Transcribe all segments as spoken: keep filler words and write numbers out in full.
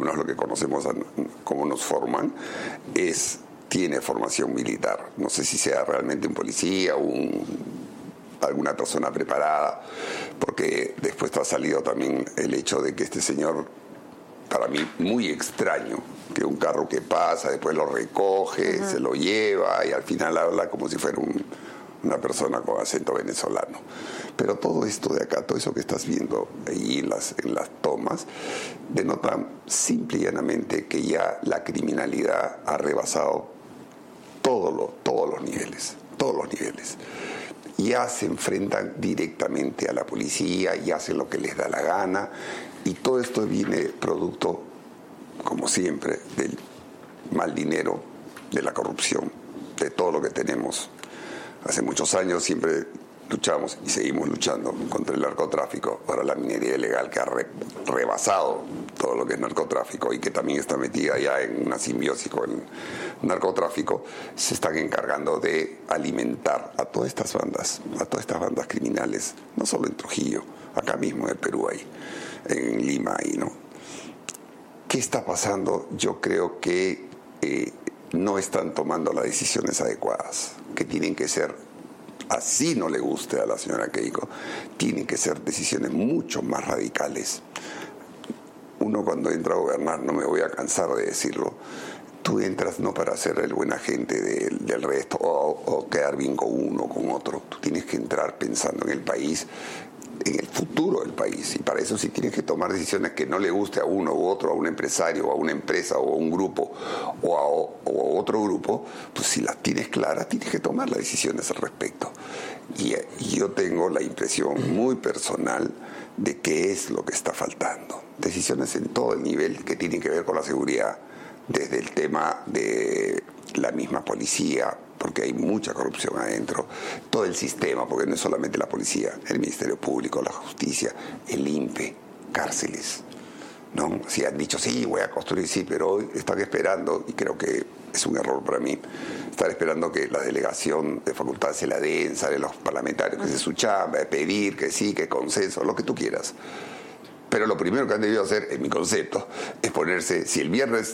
menos lo que conocemos como nos forman, es tiene formación militar. No sé si sea realmente un policía o un, alguna persona preparada, porque después ha salido también el hecho de que este señor, para mí muy extraño, que un carro que pasa, después lo recoge, uh-huh. se lo lleva y al final habla como si fuera un, una persona con acento venezolano. Pero todo esto de acá, todo eso que estás viendo ahí en las, en las tomas, denota simple y llanamente que ya la criminalidad ha rebasado Todo lo, todos los niveles, todos los niveles. Ya se enfrentan directamente a la policía y hacen lo que les da la gana, y todo esto viene producto, como siempre, del mal dinero, de la corrupción, de todo lo que tenemos. Hace muchos años siempre luchamos y seguimos luchando contra el narcotráfico. Ahora la minería ilegal, que ha re, rebasado todo lo que es narcotráfico y que también está metida ya en una simbiosis con el narcotráfico, se están encargando de alimentar a todas estas bandas, a todas estas bandas criminales, no solo en Trujillo, acá mismo en el Perú, ahí, en Lima, ahí, ¿no? ¿Qué está pasando? Yo creo que eh, no están tomando las decisiones adecuadas, que tienen que ser, así no le guste a la señora Keiko, tienen que ser decisiones mucho más radicales. Uno cuando entra a gobernar, no me voy a cansar de decirlo, tú entras no para ser el buen agente del, del resto o, o quedar bien con uno o con otro. Tú tienes que entrar pensando en el país, en el futuro del país, y para eso sí tienes que tomar decisiones que no le guste a uno u otro, a un empresario, o a una empresa, o a un grupo, o a, o a otro grupo. Pues si las tienes claras, tienes que tomar las decisiones al respecto. Y, y yo tengo la impresión muy personal de qué es lo que está faltando. Decisiones en todo el nivel que tienen que ver con la seguridad, desde el tema de la misma policía, porque hay mucha corrupción adentro, todo el sistema, porque no es solamente la policía, el Ministerio Público, la Justicia, el I N P E, cárceles, ¿no? Si han dicho, sí, voy a construir, sí, pero hoy están esperando, y creo que es un error para mí, estar esperando que la delegación de facultades se la den, salen los parlamentarios, que se su chamba, pedir que sí, que consenso, lo que tú quieras. Pero lo primero que han debido hacer, en mi concepto, es ponerse, si el viernes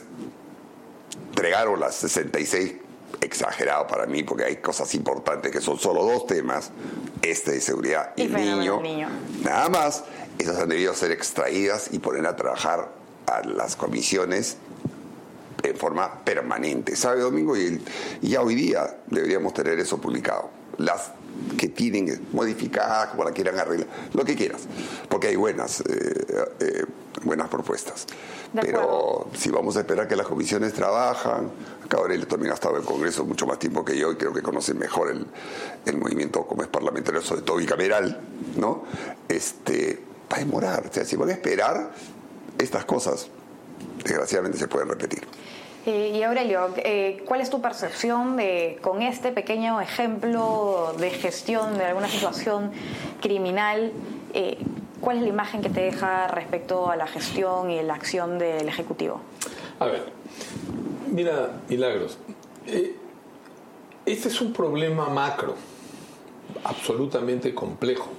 entregaron las sesenta y seis, exagerado para mí, porque hay cosas importantes que son solo dos temas, este de seguridad y, y el niño, niño, nada más, esas han debido ser extraídas y poner a trabajar a las comisiones en forma permanente, sábado y domingo, y, el, y ya hoy día deberíamos tener eso publicado. Las que tienen modificadas, como la quieran arreglar, lo que quieras, porque hay buenas eh, eh, buenas propuestas. Pero si vamos a esperar que las comisiones trabajan, acá Aurelio también ha estado en el Congreso mucho más tiempo que yo y creo que conoce mejor el, el movimiento como es parlamentario, sobre todo bicameral, ¿no? Este, va a demorar, o sea, si van a esperar, estas cosas desgraciadamente se pueden repetir. Y Aurelio, eh, ¿cuál es tu percepción de, con este pequeño ejemplo de gestión de alguna situación criminal, eh, cuál es la imagen que te deja respecto a la gestión y la acción del Ejecutivo? A ver, mira, Milagros, eh, este es un problema macro, absolutamente complejo,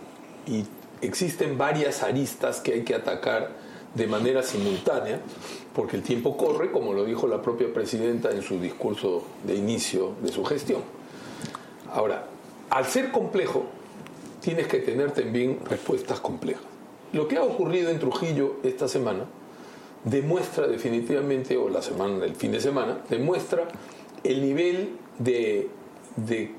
y existen varias aristas que hay que atacar de manera simultánea, porque el tiempo corre, como lo dijo la propia presidenta en su discurso de inicio de su gestión. Ahora, al ser complejo, tienes que tener también respuestas complejas. Lo que ha ocurrido en Trujillo esta semana demuestra definitivamente, o la semana, el fin de semana, demuestra el nivel de, de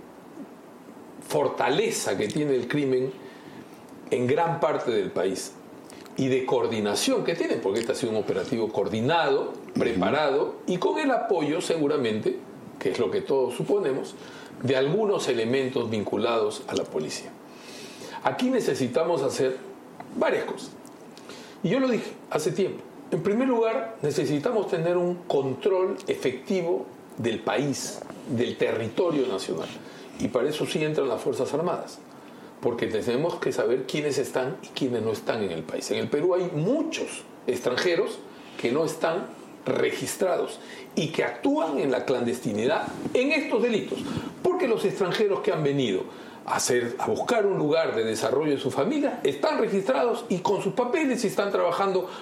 fortaleza que tiene el crimen en gran parte del país y de coordinación que tienen, porque este ha sido un operativo coordinado, preparado y con el apoyo seguramente, que es lo que todos suponemos, de algunos elementos vinculados a la policía. Aquí necesitamos hacer varias cosas. Y yo lo dije hace tiempo. En primer lugar, necesitamos tener un control efectivo del país, del territorio nacional. Y para eso sí entran las Fuerzas Armadas, porque tenemos que saber quiénes están y quiénes no están en el país. En el Perú hay muchos extranjeros que no están registrados y que actúan en la clandestinidad en estos delitos, porque los extranjeros que han venido a, hacer, a buscar un lugar de desarrollo de su familia están registrados y con sus papeles y están trabajando